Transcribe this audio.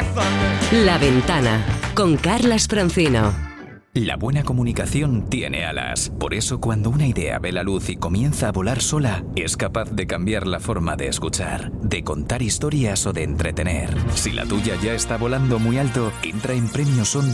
La Ventana, con Carlas Francino. La buena comunicación tiene alas. Por eso, cuando una idea ve la luz y comienza a volar sola, es capaz de cambiar la forma de escuchar, de contar historias o de entretener. Si la tuya ya está volando muy alto, entra en Premios Ondas